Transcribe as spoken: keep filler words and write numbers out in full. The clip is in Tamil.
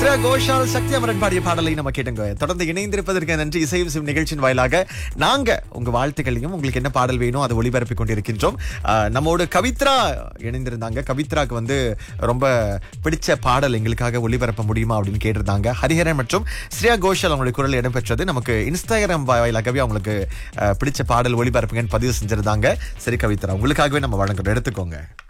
ஸ்ரேயா கோஷால் சக்தி அமரன் பாடிய பாடலை நம்ம கேட்டுங்க. தொடர்ந்து இணைந்திருப்பதற்கு நன்றி. இசையும் சிம் நிகழ்ச்சியின் வாயிலாக நாங்க உங்க வாழ்த்துக்களையும் உங்களுக்கு என்ன பாடல் வேணும் அதை ஒளிபரப்பி கொண்டிருக்கின்றோம். ஆஹ், நம்மோடு கவித்ரா இணைந்திருந்தாங்க. கவித்ராக்கு வந்து ரொம்ப பிடிச்ச பாடல் எங்களுக்காக ஒளிபரப்ப முடியுமா அப்படின்னு கேட்டிருந்தாங்க. ஹரிஹரன் மற்றும் ஸ்ரேயா கோஷால் அவங்களுடைய குரல் இடம்பெற்றது. நமக்கு இன்ஸ்டாகிராம் வாயிலாகவே அவங்களுக்கு ஆஹ், பிடிச்ச பாடல் ஒளிபரப்புங்கன்னு பதிவு செஞ்சிருந்தாங்க. சரி கவித்ரா, உங்களுக்காகவே நம்ம வழங்குறோம், எடுத்துக்கோங்க.